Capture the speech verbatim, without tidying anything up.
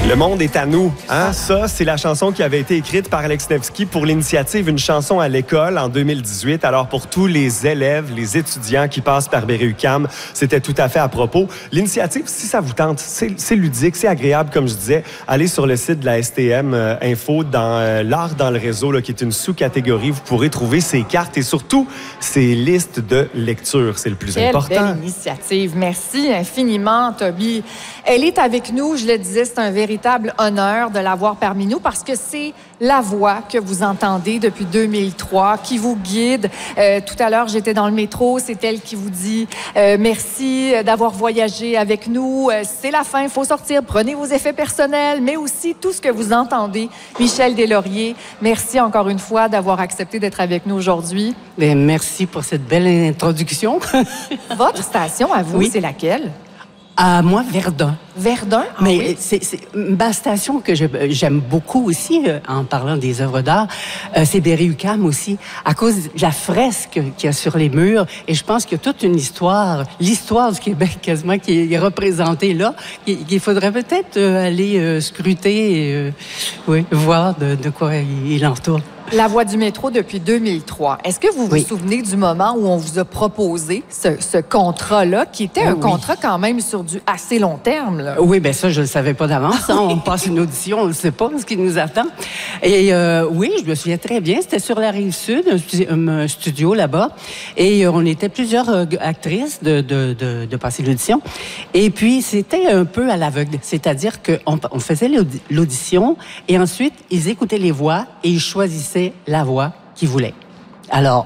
Le monde est à nous. Hein? Ça, c'est la chanson qui avait été écrite par Alex Nevsky pour l'initiative Une chanson à l'école en deux mille dix-huit. Alors, pour tous les élèves, les étudiants qui passent par Berry-UQAM, c'était tout à fait à propos. L'initiative, si ça vous tente, c'est ludique, c'est agréable, comme je disais. Allez sur le site de la S T M euh, Info dans euh, l'art dans le réseau, là, qui est une sous-catégorie. Vous pourrez trouver ces cartes et surtout ces listes de lecture. C'est le plus Quelle important. Quelle belle initiative. Merci infiniment, Toby. Elle est avec nous, je le disais, c'est un véritable honneur de l'avoir parmi nous parce que c'est la voix que vous entendez depuis deux mille trois qui vous guide. Euh, tout à l'heure, j'étais dans le métro, c'est elle qui vous dit euh, merci d'avoir voyagé avec nous. Euh, c'est la fin, il faut sortir, prenez vos effets personnels, mais aussi tout ce que vous entendez. Michel Deslauriers, merci encore une fois d'avoir accepté d'être avec nous aujourd'hui. Bien, merci pour cette belle introduction. Votre station, à vous, oui. C'est laquelle? À moi, Verdun. Verdun? Ah, mais oui. c'est ma station que j'aime beaucoup aussi, euh, en parlant des œuvres d'art, euh, c'est Berry-UQAM aussi, à cause de la fresque qu'il y a sur les murs. Et je pense qu'il y a toute une histoire, l'histoire du Québec quasiment, qui est représentée là, qu'il faudrait peut-être euh, aller euh, scruter et euh, oui, voir de, de quoi il, il en retourne. La Voix du métro depuis deux mille trois. Est-ce que vous vous oui. souvenez du moment où on vous a proposé ce, ce contrat-là, qui était oh, un oui. contrat quand même sur du assez long terme, là? Oui, bien ça, je ne le savais pas d'avance. Hein. On passe une audition, on ne sait pas ce qui nous attend. Et euh, oui, je me souviens très bien. C'était sur la Rive-Sud, un, un studio là-bas. Et euh, on était plusieurs euh, actrices de, de, de, de passer l'audition. Et puis, c'était un peu à l'aveugle. C'est-à-dire qu'on on faisait l'audition et ensuite, ils écoutaient les voix et ils choisissaient la voix qu'ils voulaient. Alors,